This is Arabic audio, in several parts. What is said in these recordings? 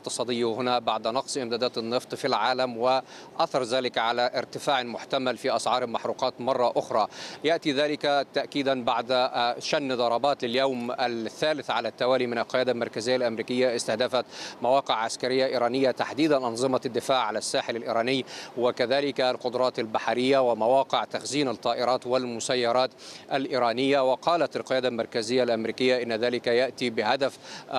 الاقتصادي هنا بعد نقص إمدادات النفط في العالم، وأثر ذلك على ارتفاع محتمل في أسعار المحروقات مرة أخرى. يأتي ذلك تأكيدا بعد شن ضربات لليوم الثالث على التوالي من القيادة المركزية الأمريكية استهدفت مواقع عسكرية إيرانية، تحديدا أنظمة الدفاع على الساحل الإيراني وكذلك القدرات البحرية ومواقع تخزين الطائرات والمسيرات الإيرانية. وقالت القيادة المركزية الأمريكية إن ذلك يأتي بهدف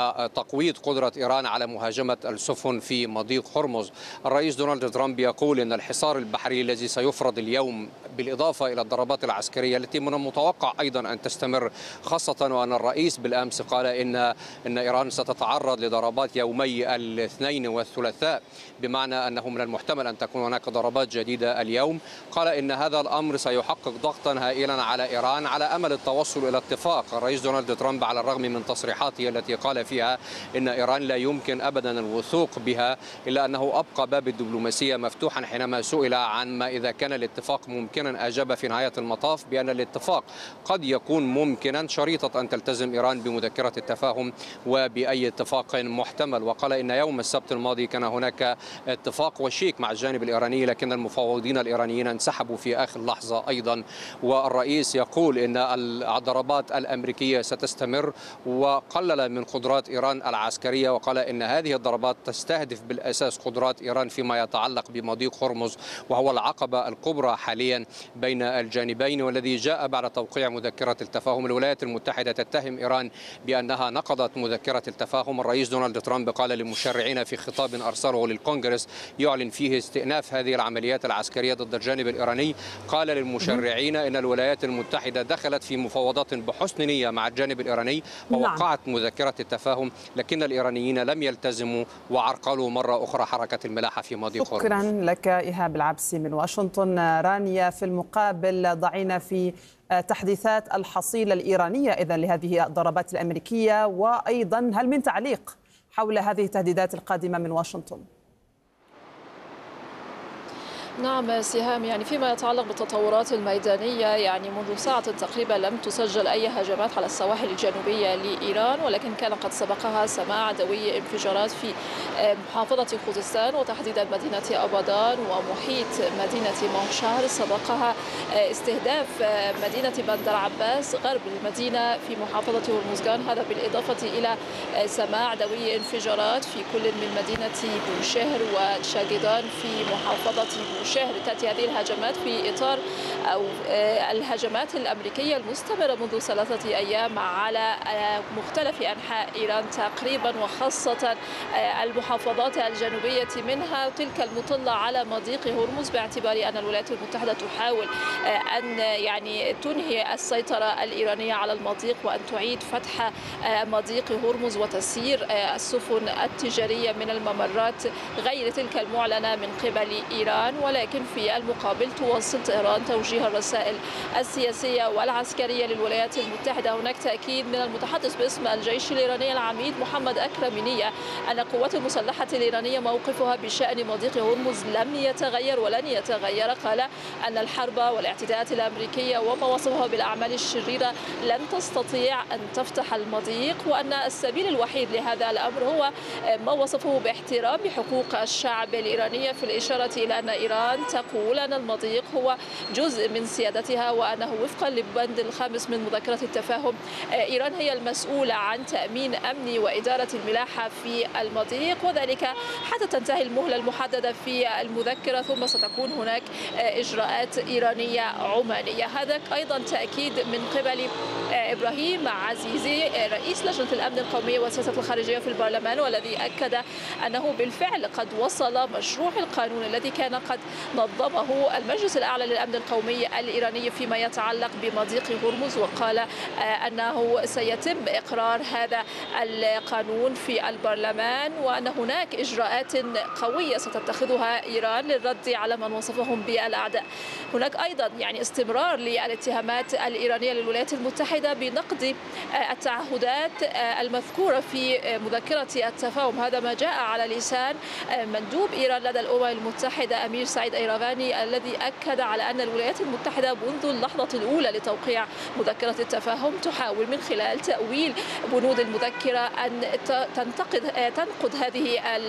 تقويض قدرة إيران على مهاجمة السفن في مضيق هرمز. الرئيس دونالد ترامب يقول إن الحصار البحري الذي سيفرض اليوم بالإضافة إلى الضربات العسكرية التي من المتوقع أيضا أن تستمر، خاصة وأن الرئيس بالأمس قال إن إيران ستتعرض لضربات يومي الاثنين والثلاثاء، بمعنى أنه من المحتمل أن تكون هناك ضربات جديدة اليوم. قال إن هذا الأمر سيحقق ضغطا هائلا على إيران على أمل التوصل إلى اتفاق. الرئيس دونالد ترامب على الرغم من تصريحاته التي قال فيها إن إيران لا يمكن أبدا الوثوق بها، إلا أنه أبقى باب الدبلوماسية مفتوحا. حينما سئل عن ما إذا كان الاتفاق ممكنا أجاب في نهاية المطاف بأن الاتفاق قد يكون ممكنا شريطة أن تلتزم إيران بمذكرة التفاهم وبأي اتفاق محتمل. وقال إن يوم السبت الماضي كان هناك اتفاق وشيك مع الجانب الإيراني، لكن المفاوضين الإيرانيين انسحبوا في آخر لحظة أيضا. والرئيس يقول إن الضربات الأمريكية ستستمر، وقلل من قدرات إيران العسكرية، وقال إن هذه الضربات تستهدف بالأساس قدرات إيران فيما يتعلق بمضيق هرمز، وهو العقبة الكبرى حاليا بين الجانبين، والذي جاء بعد توقيع مذكرة التفاهم. الولايات المتحدة تتهم إيران بأنها نقضت مذكرة التفاهم. الرئيس دونالد ترامب قال للمشرعين في خطاب أرسله للكونغرس يعلن فيه استئناف هذه العمليات العسكرية ضد الجانب الإيراني، قال للمشرعين إن الولايات المتحدة دخلت في مفاوضات بحسن نية مع الجانب الإيراني ووقعت مذكرة التفاهم، لكن الإيرانيين لم يلتزموا وعرقلوا مرة أخرى حركة الملاحة في مضيق هرمز. شكرا لك إيهاب العبسي من واشنطن. رانيا، في المقابل ضعينا في تحديثات الحصيلة الإيرانية إذن لهذه الضربات الأمريكية، وأيضا هل من تعليق حول هذه التهديدات القادمة من واشنطن؟ نعم سهام، يعني فيما يتعلق بالتطورات الميدانية، يعني منذ ساعة تقريبا لم تسجل أي هجمات على السواحل الجنوبية لإيران، ولكن كان قد سبقها سماع دوي انفجارات في محافظة خوزستان وتحديدا مدينة أبادان ومحيط مدينة موشار. سبقها استهداف مدينة بندر عباس غرب المدينة في محافظة هرمزغان، هذا بالإضافة إلى سماع دوي انفجارات في كل من مدينة بوشهر وشاجدان في محافظة بوشهر. تأتي هذه الهجمات في إطار أو الهجمات الأمريكية المستمرة منذ 3 أيام على مختلف أنحاء إيران تقريبا، وخاصة المحافظات الجنوبية منها تلك المطلة على مضيق هرمز، باعتبار أن الولايات المتحدة تحاول أن يعني تنهي السيطرة الإيرانية على المضيق وأن تعيد فتح مضيق هرمز وتسيير السفن التجارية من الممرات غير تلك المعلنة من قبل إيران. ولكن في المقابل تواصل طهران توجيه الرسائل السياسية والعسكرية للولايات المتحدة. هناك تأكيد من المتحدث باسم الجيش الإيراني العميد محمد أكرم نية أن القوات المسلحة الإيرانية موقفها بشأن مضيق هرمز لم يتغير ولن يتغير. قال أن الحرب والاعتداءات الأمريكية وما وصفها بالأعمال الشريرة لن تستطيع أن تفتح المضيق، وأن السبيل الوحيد لهذا الأمر هو ما وصفه باحترام حقوق الشعب الإيراني، في الإشارة إلى أن إيران تقول أن المضيق هو جزء من سيادتها، وأنه وفقا للبند الخامس من مذكرة التفاهم إيران هي المسؤولة عن تأمين أمني وإدارة الملاحة في المضيق، وذلك حتى تنتهي المهلة المحددة في المذكرة، ثم ستكون هناك إجراءات إيرانية عمانية. هذا أيضا تأكيد من قبل إبراهيم عزيزي رئيس لجنة الأمن القومي والسياسة الخارجية في البرلمان، والذي أكد أنه بالفعل قد وصل مشروع القانون الذي كان قد نظمه المجلس الأعلى للأمن القومي الإيراني فيما يتعلق بمضيق هرمز، وقال أنه سيتم إقرار هذا القانون في البرلمان، وأن هناك إجراءات قوية ستتخذها إيران للرد على من وصفهم بالأعداء. هناك أيضا يعني استمرار للاتهامات الإيرانية للولايات المتحدة بنقض التعهدات المذكورة في مذكرة التفاهم. هذا ما جاء على لسان مندوب إيران لدى الأمم المتحدة أمير سعيد أيرغاني، الذي أكد على أن الولايات المتحدة منذ اللحظة الأولى لتوقيع مذكرة التفاهم تحاول من خلال تأويل بنود المذكرة أن تنقض هذه